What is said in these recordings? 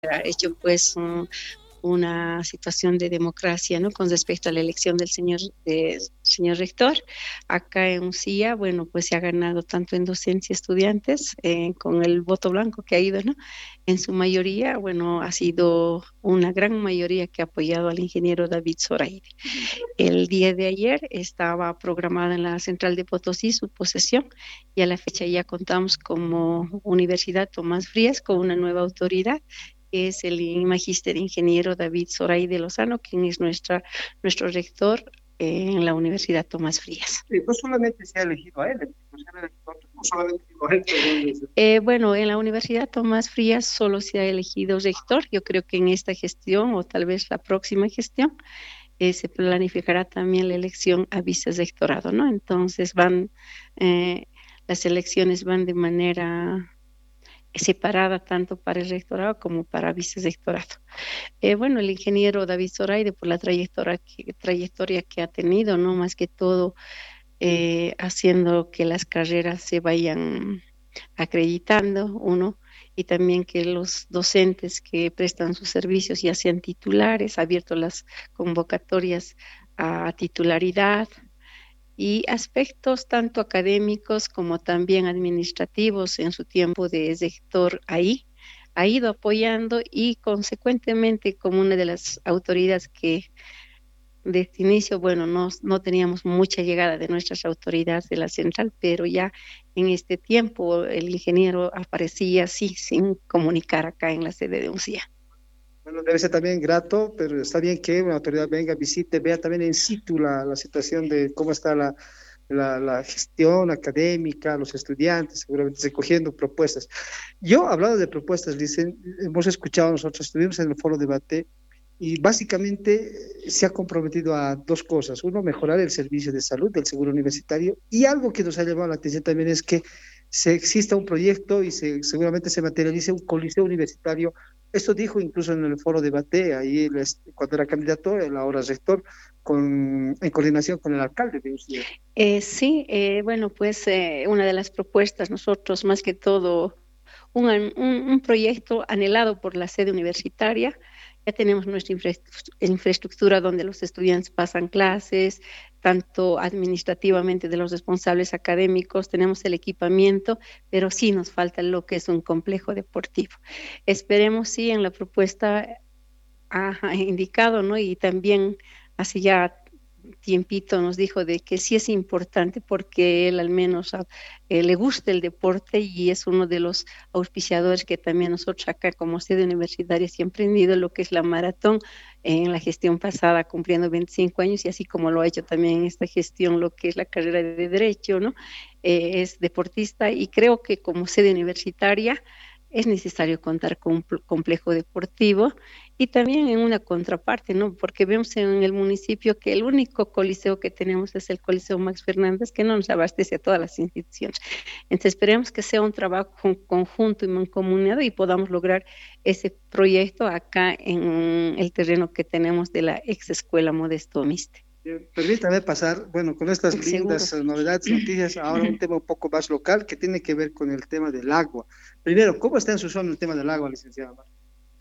ha hecho pues una situación de democracia, ¿no? Con respecto a la elección señor rector. Acá en UCIA, bueno, pues se ha ganado tanto en docencia estudiantes, con el voto blanco que ha ido, ¿no? En su mayoría, bueno, ha sido una gran mayoría que ha apoyado al ingeniero David Zoraide. El día de ayer estaba programada en la central de Potosí su posesión y a la fecha ya contamos como Universidad Tomás Frías con una nueva autoridad, que es el magíster ingeniero David Zoraide Lozano, quien es nuestro rector en la Universidad Tomás Frías. No solamente se ha elegido a él, no solamente a él, Bueno, en la Universidad Tomás Frías solo se ha elegido rector. Yo creo que en esta gestión o tal vez la próxima gestión se planificará también la elección a vicerrectorado, ¿no? Entonces eh, las elecciones van de manera separada tanto para el rectorado como para vicerrectorado. Bueno, el ingeniero David Zoraide, por la trayectoria que ha tenido, ¿no? Más que todo, haciendo que las carreras se vayan acreditando, uno, y también que los docentes que prestan sus servicios ya sean titulares, ha abierto las convocatorias a titularidad y aspectos tanto académicos como también administrativos en su tiempo de rector ahí, ha ido apoyando y consecuentemente como una de las autoridades que desde este inicio, bueno, no teníamos mucha llegada de nuestras autoridades de la central, pero ya en este tiempo el ingeniero aparecía así, sin comunicar acá en la sede de UNCIA. bueno, debe ser también grato, pero está bien que una autoridad venga, visite, vea también in situ la situación de cómo está la gestión académica, los estudiantes, seguramente recogiendo propuestas. Yo, hablando de propuestas, dicen, hemos escuchado, nosotros estuvimos en el foro de debate y básicamente se ha comprometido a dos cosas. Uno, mejorar el servicio de salud del seguro universitario y algo que nos ha llamado la atención también es que se exista un proyecto y seguramente se materialice un coliseo universitario. Esto dijo incluso en el foro debate, ahí cuando era candidato, el ahora rector, en coordinación con el alcalde de UCIA. Sí, bueno, pues una de las propuestas, nosotros más que todo un proyecto anhelado por la sede universitaria. Ya tenemos nuestra infraestructura donde los estudiantes pasan clases, tanto administrativamente de los responsables académicos, tenemos el equipamiento, pero sí nos falta lo que es un complejo deportivo. Esperemos, sí, en la propuesta ha indicado, ¿no? Y también hace ya tiempito nos dijo de que sí es importante porque él al menos le gusta el deporte y es uno de los auspiciadores que también nosotros acá como sede universitaria siempre han emprendido lo que es la maratón en la gestión pasada cumpliendo 25 años y así como lo ha hecho también en esta gestión lo que es la carrera de Derecho, ¿no? Es deportista y creo que como sede universitaria es necesario contar con un complejo deportivo y también en una contraparte, ¿no? Porque vemos en el municipio que el único coliseo que tenemos es el Coliseo Max Fernández, que no nos abastece a todas las instituciones. Entonces esperemos que sea un trabajo conjunto y mancomunado y podamos lograr ese proyecto acá en el terreno que tenemos de la ex escuela Modesto Miste. Permítame pasar, bueno, con estas Seguro. lindas novedades, noticias, ahora un tema un poco más local que tiene que ver con el tema del agua. Primero, ¿cómo está en su zona el tema del agua, licenciada Mar?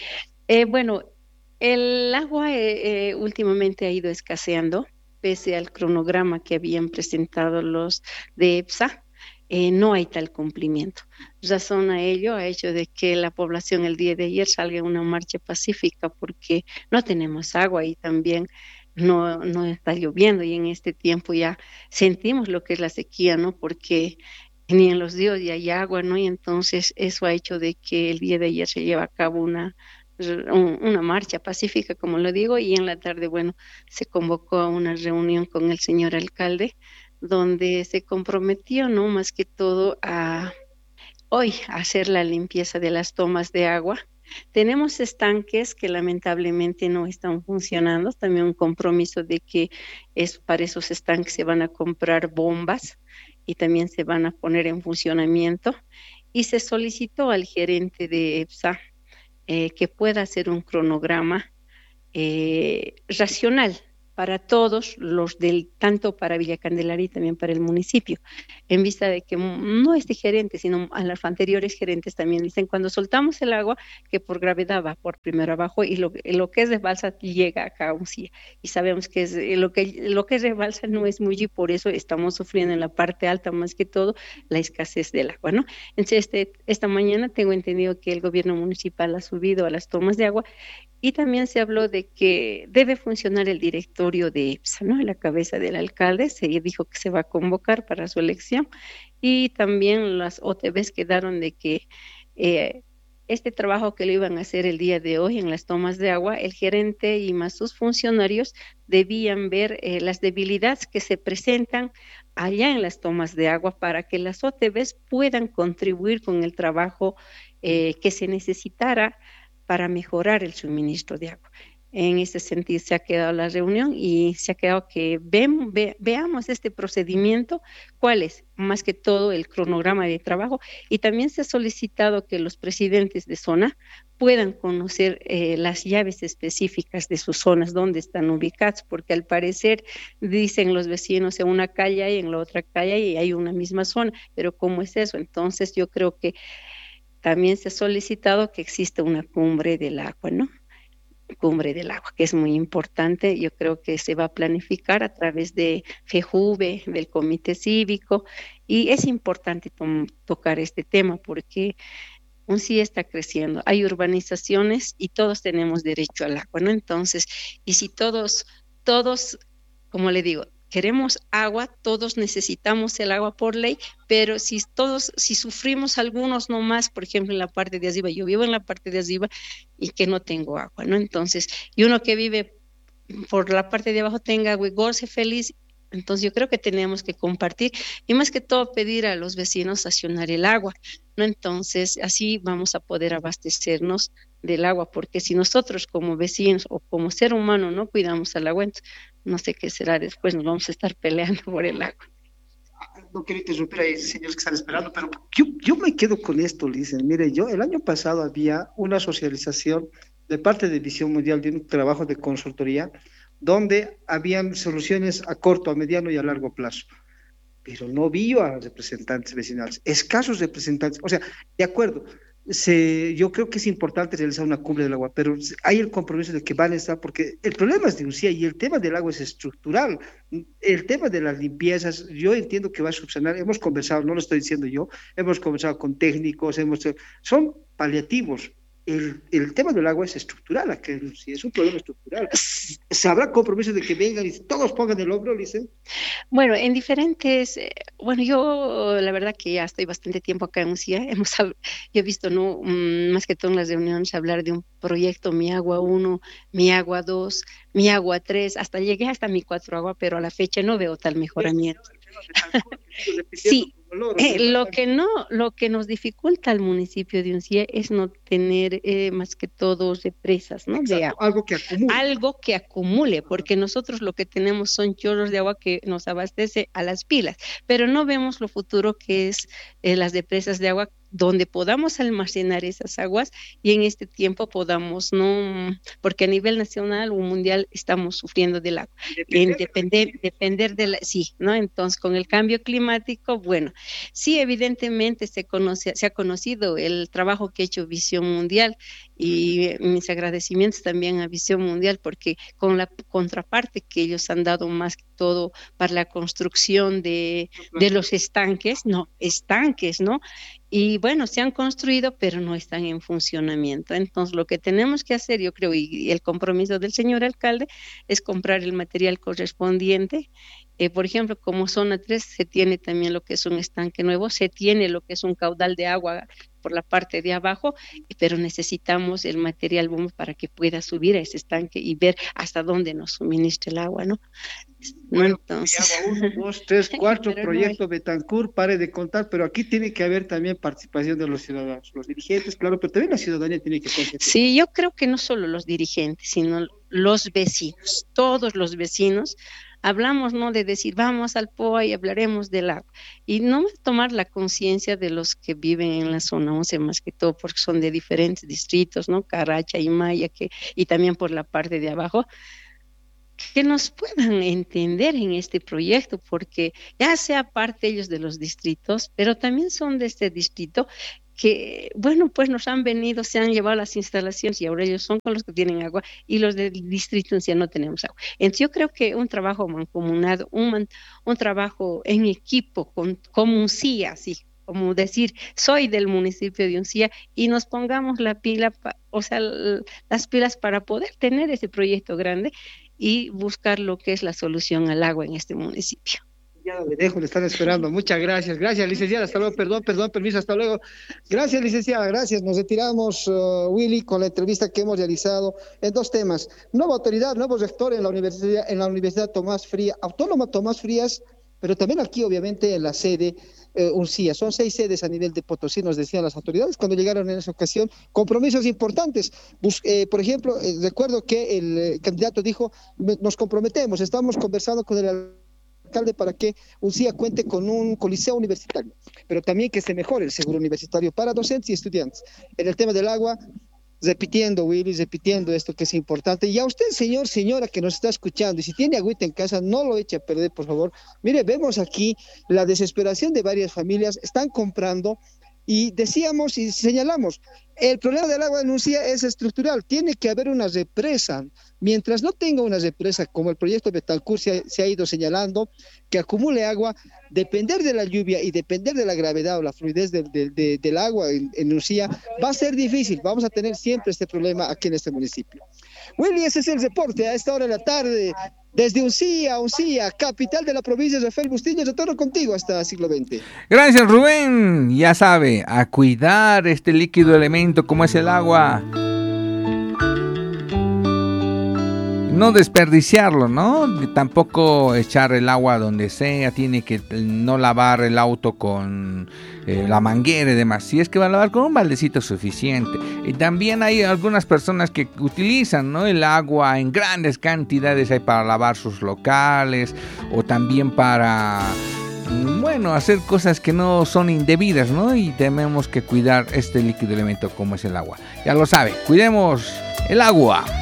Bueno, el agua últimamente ha ido escaseando, pese al cronograma que habían presentado los de EPSA, no hay tal cumplimiento. Razón a ello ha hecho de que la población el día de ayer salga en una marcha pacífica porque no tenemos agua y también no está lloviendo y en este tiempo ya sentimos lo que es la sequía, ¿no? Porque ni en los ríos ya hay agua, ¿no? Y entonces eso ha hecho de que el día de ayer se lleve a cabo una marcha pacífica, como lo digo, y en la tarde, bueno, se convocó a una reunión con el señor alcalde, donde se comprometió, ¿no? Más que todo a hoy a hacer la limpieza de las tomas de agua. Tenemos estanques que lamentablemente no están funcionando, también un compromiso de que para esos estanques se van a comprar bombas y también se van a poner en funcionamiento. Y se solicitó al gerente de EPSA que pueda hacer un cronograma racional para todos los tanto para Villa Candelaria y también para el municipio, en vista de que no este gerente, sino a los anteriores gerentes también dicen, cuando soltamos el agua, que por gravedad va por primero abajo y lo que es de balsa llega acá a Uncía. Y sabemos que es, lo que es de balsa no es mucho y por eso estamos sufriendo en la parte alta más que todo la escasez del agua, ¿no? Entonces, esta mañana tengo entendido que el gobierno municipal ha subido a las tomas de agua y también se habló de que debe funcionar el directorio de EPSA, ¿no? En la cabeza del alcalde se dijo que se va a convocar para su elección y también las OTBs quedaron de que este trabajo que lo iban a hacer el día de hoy en las tomas de agua, el gerente y más sus funcionarios debían ver las debilidades que se presentan allá en las tomas de agua para que las OTBs puedan contribuir con el trabajo que se necesitara para mejorar el suministro de agua. En ese sentido se ha quedado la reunión y se ha quedado que veamos este procedimiento, cuál es más que todo el cronograma de trabajo y también se ha solicitado que los presidentes de zona puedan conocer las llaves específicas de sus zonas, dónde están ubicadas, porque al parecer dicen los vecinos en una calle y en la otra calle y hay una misma zona, pero ¿cómo es eso? Entonces yo creo que también se ha solicitado que exista una cumbre del agua, ¿no? Cumbre del agua, que es muy importante. Yo creo que se va a planificar a través de FEJUVE, del Comité Cívico, y es importante tocar este tema porque un sí está creciendo. Hay urbanizaciones y todos tenemos derecho al agua, ¿no? Entonces, y si todos, como le digo, queremos agua, todos necesitamos el agua por ley, pero si sufrimos algunos nomás, por ejemplo, en la parte de arriba, yo vivo en la parte de arriba y que no tengo agua, ¿no? Entonces, y uno que vive por la parte de abajo tenga agua y goce feliz. Entonces yo creo que tenemos que compartir y más que todo pedir a los vecinos accionar el agua, ¿no? Entonces así vamos a poder abastecernos del agua, porque si nosotros como vecinos o como ser humano no cuidamos al agua, no sé qué será después, nos vamos a estar peleando por el agua. No quiero interrumpir ahí, señores que están esperando, pero yo me quedo con esto, Lisen. Mire, yo el año pasado había una socialización de parte de Visión Mundial de un trabajo de consultoría donde habían soluciones a corto, a mediano y a largo plazo, pero no vi a representantes vecinales, escasos representantes, o sea, de acuerdo, yo creo que es importante realizar una cumbre del agua, pero hay el compromiso de que van a estar, porque el problema es de Lucía y el tema del agua es estructural. El tema de las limpiezas, yo entiendo que va a subsanar, hemos conversado, no lo estoy diciendo yo, hemos conversado con técnicos, son paliativos. El tema del agua es estructural, sí, es un problema estructural. ¿Se habrá compromiso de que vengan y todos pongan el hombro, dicen? Bueno, en diferentes, bueno, yo la verdad que ya estoy bastante tiempo acá en UCIA, yo he visto, ¿no? Más que todo en las reuniones hablar de un proyecto Mi Agua 1, Mi Agua 2, Mi Agua 3, hasta llegué hasta Mi 4 Agua, pero a la fecha no veo tal mejoramiento. Sí, lo que nos dificulta al municipio de Uncía es no tener más que todo represas, ¿no? Exacto, De agua. Algo que acumule, porque nosotros lo que tenemos son chorros de agua que nos abastece a las pilas, pero no vemos lo futuro que es las represas de agua donde podamos almacenar esas aguas y en este tiempo podamos, no, porque a nivel nacional o mundial estamos sufriendo del agua, depender de sí, ¿no? Entonces, con el cambio climático, bueno, sí, evidentemente se ha conocido el trabajo que ha hecho Visión Mundial y mis agradecimientos también a Visión Mundial porque con la contraparte que ellos han dado más que todo para la construcción de los estanques, ¿no? Y bueno, se han construido, pero no están en funcionamiento. Entonces, lo que tenemos que hacer, yo creo, y el compromiso del señor alcalde, es comprar el material correspondiente. Por ejemplo, como zona 3 se tiene también lo que es un estanque nuevo, se tiene lo que es un caudal de agua por la parte de abajo, pero necesitamos el material bomba para que pueda subir a ese estanque y ver hasta dónde nos suministra el agua, ¿no? Bueno, entonces... 1, 2, 3, 4, proyecto Betancourt, pare de contar, pero aquí tiene que haber también participación de los ciudadanos, los dirigentes, claro, pero también la ciudadanía tiene que contribuir. Sí, yo creo que no solo los dirigentes, sino los vecinos, todos los vecinos. Hablamos, ¿no? De decir, vamos al POA y hablaremos del agua. Y no tomar la conciencia de los que viven en la zona 11, más que todo, porque son de diferentes distritos, ¿no? Caracha y Maya, y también por la parte de abajo, que nos puedan entender en este proyecto, porque ya sea parte ellos de los distritos, pero también son de este distrito que, bueno, pues nos han venido, se han llevado las instalaciones y ahora ellos son con los que tienen agua y los del distrito en sí no tenemos agua. Entonces yo creo que un trabajo mancomunado, un trabajo en equipo, como un CIA, así como decir, soy del municipio de Uncía y nos pongamos la pila, o sea, las pilas para poder tener ese proyecto grande y buscar lo que es la solución al agua en este municipio. Ya le dejo, le están esperando. Muchas gracias. Gracias, licenciada. Hasta luego. Perdón, permiso. Hasta luego. Gracias, licenciada. Gracias. Nos retiramos, Willy, con la entrevista que hemos realizado en 2 temas. Nueva autoridad, nuevo rector en la Universidad Tomás Frías, Autónoma Tomás Frías, pero también aquí, obviamente, en la sede Uncía. Son 6 sedes a nivel de Potosí, nos decían las autoridades cuando llegaron en esa ocasión. Compromisos importantes. Por ejemplo, recuerdo que el candidato dijo, nos comprometemos, estamos conversando con el alcalde para que Uncía cuente con un coliseo universitario, pero también que se mejore el seguro universitario para docentes y estudiantes. En el tema del agua, repitiendo, Willy, repitiendo esto que es importante. Y a usted, señor, señora, que nos está escuchando, y si tiene agüita en casa, no lo eche a perder, por favor. Mire, vemos aquí la desesperación de varias familias, están comprando, y decíamos y señalamos, el problema del agua en Uncía es estructural, tiene que haber una represa. Mientras no tenga una represa, como el proyecto Betancourt se ha ido señalando, que acumule agua, depender de la lluvia y depender de la gravedad o la fluidez del agua en Uncía, va a ser difícil. Vamos a tener siempre este problema aquí en este municipio. Willy, ese es el reporte a esta hora de la tarde. Desde Uncía, capital de la provincia de Rafael Bustillo, retorno contigo hasta siglo XX. Gracias, Rubén. Ya sabe, a cuidar este líquido elemento como es el agua. No desperdiciarlo, ¿no? Tampoco echar el agua donde sea, tiene que no lavar el auto con la manguera y demás. Si es que va a lavar con un baldecito suficiente. Y también hay algunas personas que utilizan, ¿no?, el agua en grandes cantidades, hay para lavar sus locales o también para, bueno, hacer cosas que no son indebidas, ¿no? Y tenemos que cuidar este líquido elemento como es el agua. Ya lo sabe, cuidemos el agua.